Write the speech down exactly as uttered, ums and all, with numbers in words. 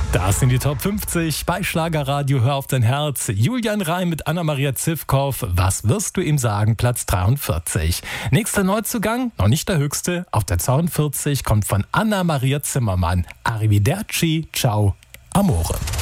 Das sind die Top fünfzig bei Schlagerradio Hör auf dein Herz. Julian Reim mit Anna-Maria Zivkow. Was wirst du ihm sagen? Platz dreiundvierzig. Nächster Neuzugang, noch nicht der höchste. Auf der zweiundvierzig kommt von Anna-Maria Zimmermann. Arrivederci, ciao, amore.